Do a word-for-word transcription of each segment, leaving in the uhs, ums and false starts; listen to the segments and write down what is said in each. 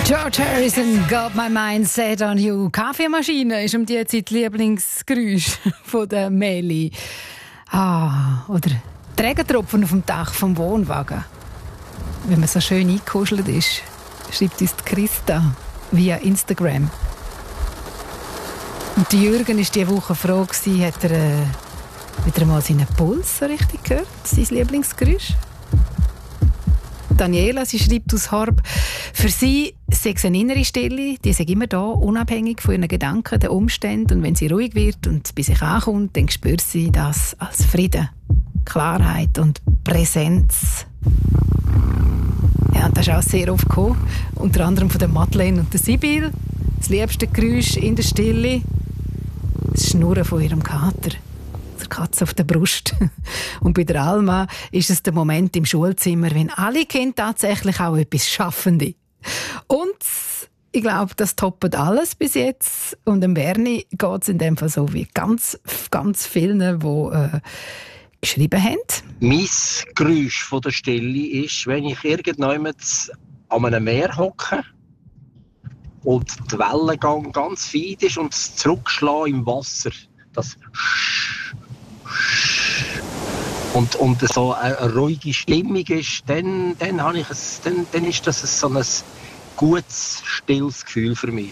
George Harrison, Got My Mind Set on You. Kaffeemaschine ist um diese Zeit Lieblingsgeräusch von der Meli. Ah, oder Trägertropfen auf dem Dach vom Wohnwagen. Wenn man so schön eingekuschelt ist, schreibt uns die Christa via Instagram. Und die Jürgen war diese Woche froh, hat er äh, wieder mal seinen Puls so richtig gehört, sein Lieblingsgeräusch. Daniela, sie schreibt aus Horb, für sie sei es eine innere Stille, die sei immer da, unabhängig von ihren Gedanken, den Umständen. Und wenn sie ruhig wird und bei sich ankommt, dann spürt sie das als Frieden, Klarheit und Präsenz. Ja, und das ist auch sehr oft gekommen, unter anderem von der Madeleine und der Sibyl. Das liebste Geräusch in der Stille, das Schnurren von ihrem Kater. Der Katze auf der Brust. Und bei der Alma ist es der Moment im Schulzimmer, wenn alle Kinder tatsächlich auch etwas schaffen. Und ich glaube, das toppt alles bis jetzt. Und dem Berni geht es in dem Fall so wie ganz, ganz vielen, die äh, geschrieben haben. Mein Geräusch von der Stille ist, wenn ich irgendjemand an einem Meer hocke und der Wellengang ganz fein ist und das Zurückschlagen im Wasser. Das Und, und so eine ruhige Stimmung ist, dann, dann, habe ich ein, dann, dann ist das so ein gutes, stilles Gefühl für mich.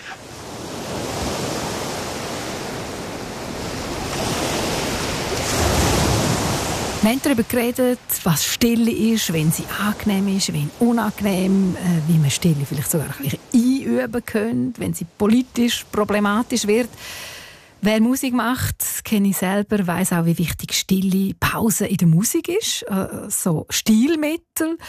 Wir haben darüber geredet, was Stille ist, wenn sie angenehm ist, wenn unangenehm, äh, wie man Stille vielleicht sogar ein bisschen einüben könnte, wenn sie politisch problematisch wird. Wer Musik macht, kenne ich selber, weiss auch, wie wichtig stille Pause in der Musik ist. Äh, so Stilmittel.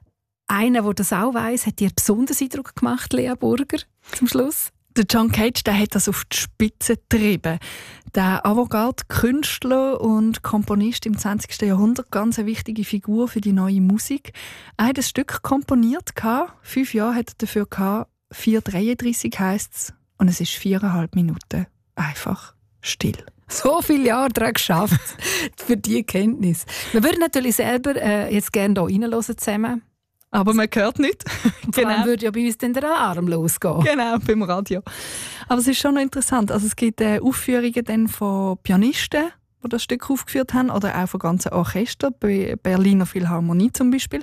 Einer, der das auch weiss, hat dir besonders Eindruck gemacht, Lea Burger, zum Schluss. Der John Cage, der hat das auf die Spitze getrieben. Der Avantgarde-Künstler und Komponist im zwanzigsten Jahrhundert, ganz eine wichtige Figur für die neue Musik. Er hat ein Stück komponiert, fünf Jahre hat er dafür gehabt, vier dreiunddreissig heisst es, und es ist viereinhalb Minuten. Einfach still. So viele Jahre daran geschafft für diese Kenntnis. Wir würden natürlich selber äh, jetzt gerne hier reinhören zusammen. Aber man hört nicht. Genau. Dann würde ja bei uns dann der Alarm losgehen. Genau, beim Radio. Aber es ist schon noch interessant. Also es gibt äh, Aufführungen dann von Pianisten, die das Stück aufgeführt haben, oder auch von ganzen Orchestern, bei Berliner Philharmonie zum Beispiel.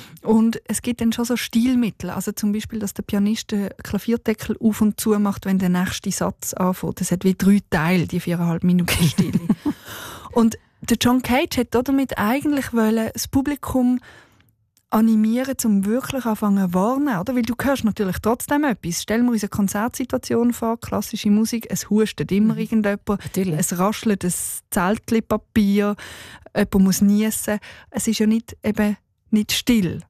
Und es gibt dann schon so Stilmittel, also zum Beispiel, dass der Pianist den Klavierdeckel auf und zu macht, wenn der nächste Satz anfängt. Das hat wie drei Teile, die viereinhalb Minuten Stille. Und der John Cage hat damit eigentlich wollen, das Publikum animieren, um wirklich anfangen zu warnen, oder? Weil du hörst natürlich trotzdem etwas. Stell mir uns eine Konzertsituation vor, klassische Musik, es hustet immer mhm. irgendjemand, natürlich. Es raschelt ein Zeltchen Papier, jemand muss niesen. Es ist ja nicht eben nicht still.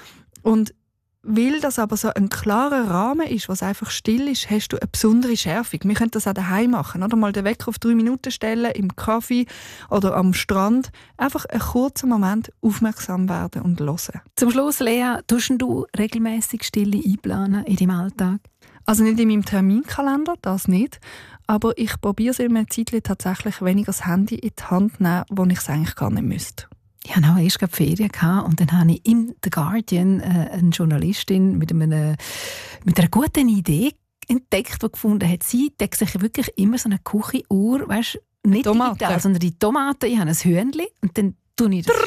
Und weil das aber so ein klarer Rahmen ist, was einfach still ist, hast du eine besondere Schärfung. Wir können das auch daheim machen, oder? Mal den Wecker auf drei Minuten stellen, im Kaffee oder am Strand. Einfach einen kurzen Moment aufmerksam werden und hören. Zum Schluss, Lea, tust du regelmäßig Stille einplanen in deinem Alltag? Also nicht in meinem Terminkalender, das nicht. Aber ich probiere es in einer Zeit tatsächlich weniger das Handy in die Hand zu nehmen, wo ich es eigentlich gar nicht müsste. Ich hatte auch erst Ferien und dann habe ich im The Guardian äh, eine Journalistin mit, einem, mit einer guten Idee entdeckt, die gefunden hat, sie deckt sich wirklich immer so eine Küchenuhr, weißt, nicht digital, sondern die Tomaten. Ich habe ein Hühnchen und dann tue ich das,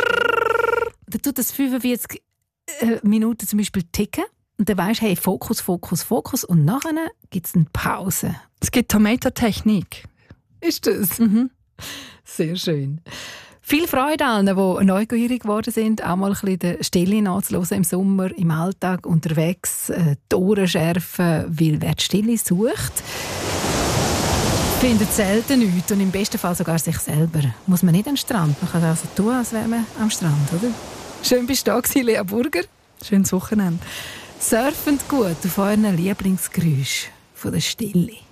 dann tut das fünfundvierzig Minuten zum Beispiel ticken und dann weisst du, hey, Fokus, Fokus, Fokus und nachher gibt es eine Pause. Es gibt Tomato-Technik. Ist das? Mhm. Sehr schön. Viel Freude allen, die neugierig geworden sind, auch mal ein bisschen der Stille nachzuhören im Sommer, im Alltag, unterwegs, äh, die Ohren schärfen, weil wer die Stille sucht, findet selten nichts und im besten Fall sogar sich selber. Muss man nicht am Strand, man kann also tun, als wäre man am Strand, oder? Schön bist du da gewesen, Lea Burger. Schönes Wochenende. Surfend gut auf euren Lieblingsgeräusch von der Stille.